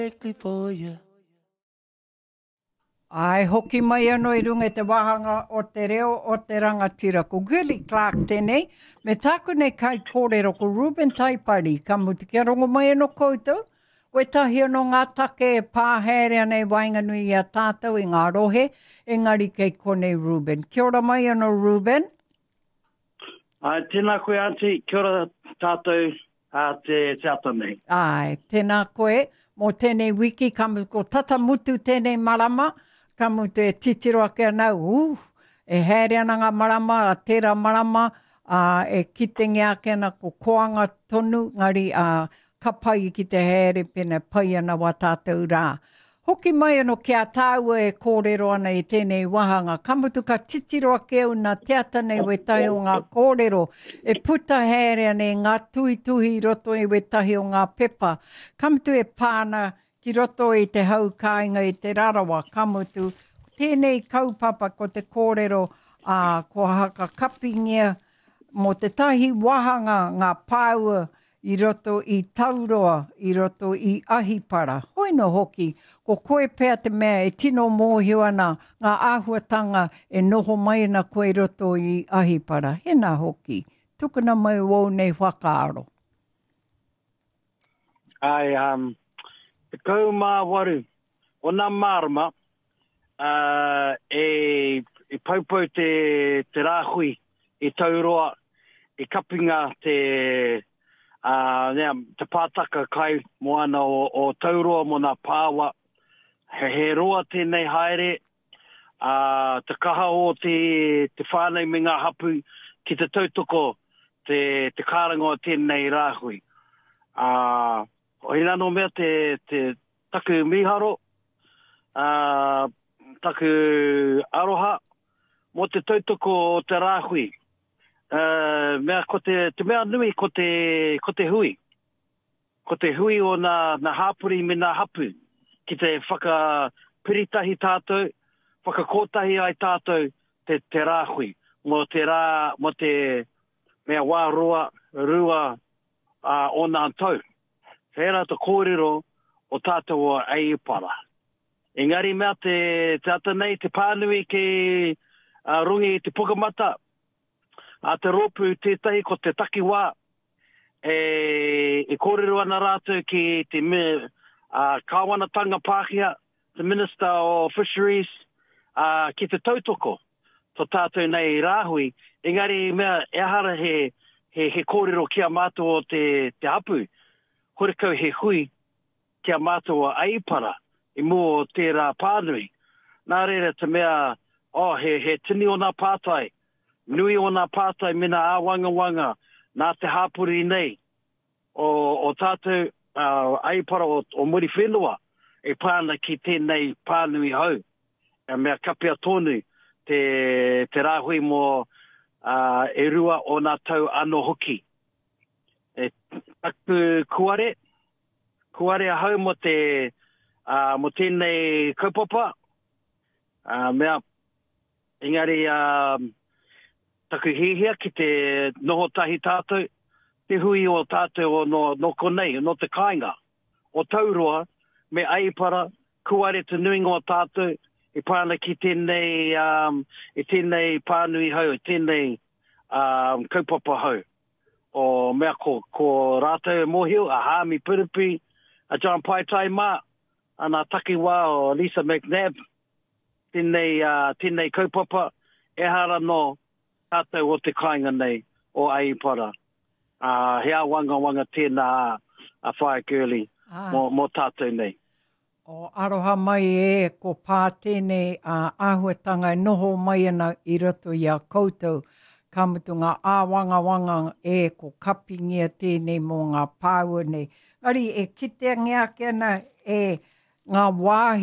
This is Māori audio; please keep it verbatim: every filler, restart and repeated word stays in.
For you. Ai, hoki mai anō I runga te wahanga o te reo o te rangatira. Ko Gilly Clark tēnei, me tāku nei kai kōrero ko Ruben Taipari, ka mutu kia rongo mai anō koutou. Oe tahi anō ngā take e pāhere nei wainganui I a tātou I ngā rohe, engari kei konei Ruben. Kia ora mai anō Ruben. Ai, tēnā koe auntie, kia ora tātou a te teata nei. Ai, tēnā koe, mō tēnei wiki, ka mutu ko tata mutu tēnei marama, ka mutu e titiro ake anau, uh, e haere ana ngā marama, a tērā marama, uh, e kitengi ake ana ko koanga tonu, ngari uh, ka pai ki te haere pena pai ana wa tātou rā. Hoki mai anō kia tāua e kōrero ana I tēnei wahanga. Ka mutu ka titiro ake au nā teata nei we tahi o ngā kōrero. E puta haere ana e ngā tuhi tuhi roto I we tahi o ngā pepa. Ka mutu e pāna ki roto I te hau kāinga I te rarawa. Ka mutu tēnei kaupapa ko te kōrero uh, ko haka kapingia mo te tahi wahanga ngā pāua I roto I tauroa, I roto I ahipara. Hoi no hoki, ko koe pēr te mea e tino mōhio ana ngā āhuatanga e noho mai na koe roto I ahipara. Hena hoki, tukuna mai wau nei whakaaro. Ai, um, te kau mā waru, o nā marama, uh, e, e paupau te, te rāhui I tauroa, e kapinga te... Uh, nea, te pātaka kai moana o, o tauroa mo nā pāwa. He, he roa tēnei haere. Uh, te kaha o te, te whānei me ngā hapu ki te tautoko te, te kārangoa tēnei rāhui. Uh, o hina no mea te, te taku miharo, uh, taku aroha, mo te tautoko o te rāhui. Uh, mea ko te, te mea nui ko te, ko te hui. Ko te hui o nā, nā hāpuri me nā hapu. Ki te whakapiritahi tātou, whakakotahi ai tātou te, te rāhui. Mo te rā, mo te mea wā rua, rua uh, o nā tau. Whera te kōrero o tātou o Aipara. Engari mea te, te ata nei, te pānui ke uh, rungi te pukamata. A te ropu tētahi ko te takiwā, e, e kōrero ana rātou ki te me, uh, kāwanatanga Pākehā, the Minister of Fisheries, uh, ki te tautoko, to tātou nei rāhui. Engari mea, e hara he, he, he kōrero kia mātua o te, te hapu, hore kau he hui kia mātua o Aipara, I mō tērā pānui. Nā reira te mea, oh, he, he tini o nā pātai, nui o nā pātai mina āwanga wanga, nā te hāpuri nei, o, o tātou uh, Aipara o, o muri whenua, e pāna ki tēnei pānui hau. E mea kapia tonu te, te rāhui mō uh, e rua o nā tau ano hoki. E taku kuare, kuare a hau mo te, uh, mo tēnei kaupapa, uh, mea, engari, uh, taku hihia ki te noho tahi tātou, te hui o tātou o no, no konei, no te kāinga. O tauroa, me Aipara, kuare te nuinga o tātou, e pāna ki tēnei, um, e tēnei pānui hau, tēnei um, kaupapa hau. O mea ko, ko rātou e mohio, a Hāmi Piripi, a John Paitai Mā, ana takiwā o Lisa McNabb, tēnei, uh, tēnei kaupapa, e hara no, tātou o te kāinga nei o Aipara. Uh, hea wanga wanga tēnā a whae girly ah. mo, mo tātou nei. O aroha mai e ko pā tēnei uh, āhuatanga e noho mai ana I roto I a koutou. Ka mutu ngā āwanga wanga e ko kapingia tēnei mō ngā pāua nei. Ngari e kite ngea kena e ngā wāhi